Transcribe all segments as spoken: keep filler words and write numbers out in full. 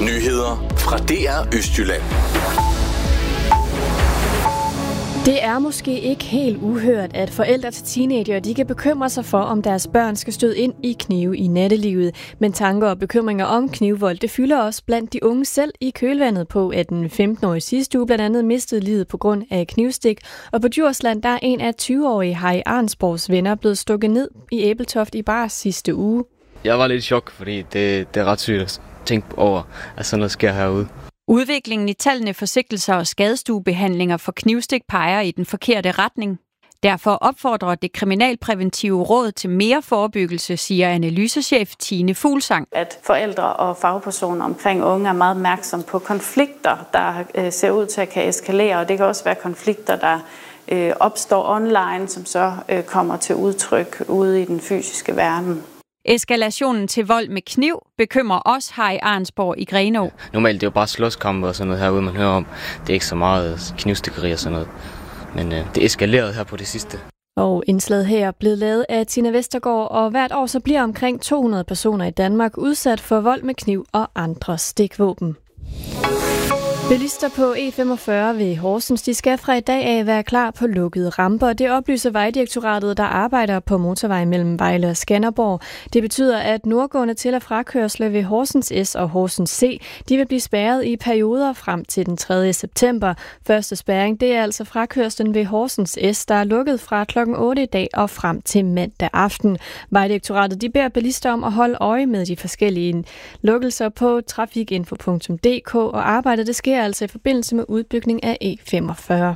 Nyheder fra D R Østjylland. Det er måske ikke helt uhørt, at forældre til teenager de kan bekymre sig for, om deres børn skal støde ind i knive i nattelivet. Men tanker og bekymringer om knivvold, det fylder også blandt de unge selv i kølvandet på, at den femten-årige sidste uge blandt andet mistede livet på grund af knivstik. Og på Djursland, der er en af tyve-årige Harry Arnsborgs venner blevet stukket ned i Æbeltoft i bar sidste uge. Jeg var lidt i chok, fordi det, det er ret sygt at tænke over, at sådan noget sker herude. Udviklingen i tallene for sigtelser og skadestuebehandlinger for knivstik peger i den forkerte retning. Derfor opfordrer det kriminalpræventive råd til mere forebyggelse, siger analysechef Tine Fuglsang. At forældre og fagpersoner omkring unge er meget opmærksomme på konflikter, der ser ud til at kan eskalere, og det kan også være konflikter, der opstår online, som så kommer til udtryk ude i den fysiske verden. Eskalationen til vold med kniv bekymrer også Harry Arnsborg i Grenaa. Normalt det er jo bare slåskampe og sådan noget herude, man hører om. Det er ikke så meget knivstikkeri og sådan noget. Men øh, det eskalerede her på det sidste. Og indslaget her er blevet lavet af Tina Vestergaard, og hvert år så bliver omkring to hundrede personer i Danmark udsat for vold med kniv og andre stikvåben. Bilister på E femogfyrre ved Horsens, de skal fra i dag af være klar på lukkede ramper. Det oplyser Vejdirektoratet, der arbejder på motorvejen mellem Vejle og Skanderborg. Det betyder, at nordgående til- og frakørsler ved Horsens S og Horsens C, de vil blive spærret i perioder frem til den tredje september. Første spærring, det er altså frakørslen ved Horsens S, der er lukket fra klokken otte i dag og frem til mandag aften. Vejdirektoratet, de beder bilister om at holde øje med de forskellige lukkelser på trafikinfo punktum d k, og arbejdet det sker altså i forbindelse med udbygning af E femogfyrre.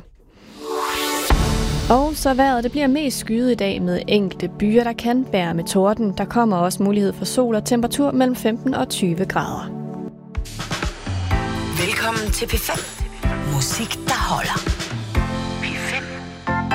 Og så vejret, det bliver mest skyet i dag med enkelte byer, der kan bære med torden. Der kommer også mulighed for sol og temperatur mellem femten og tyve grader. Velkommen til P fem. Musik, der holder.